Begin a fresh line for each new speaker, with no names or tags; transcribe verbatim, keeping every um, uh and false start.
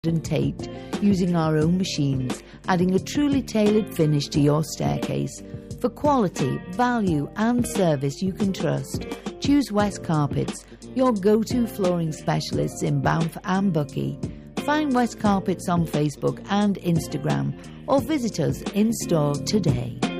and taped using our own machines, adding a truly tailored finish to your staircase. For quality, value and service you can trust, choose West Carpets, your go-to flooring specialists in Banff and Buckie. Find West Carpets on Facebook and Instagram or visit us in store today.